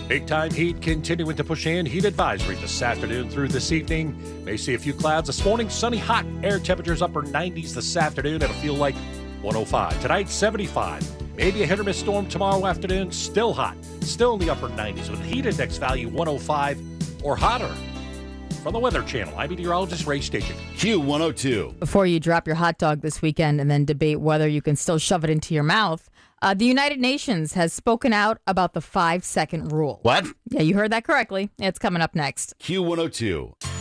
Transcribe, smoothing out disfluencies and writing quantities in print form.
Big time heat continuing to push in. Heat advisory this afternoon through this evening. May see a few clouds this morning. Sunny, hot air temperatures upper 90s this afternoon. It'll feel like 105. Tonight, 75. Maybe a hit or miss storm tomorrow afternoon. Still hot. Still in the upper 90s with a heat index value 105 or hotter. From the Weather Channel, I'm meteorologist Ray Station. Q102. Before you drop your hot dog this weekend and then debate whether you can still shove it into your mouth, the United Nations has spoken out about the 5-second rule. What? Yeah, you heard that correctly. It's coming up next. Q102.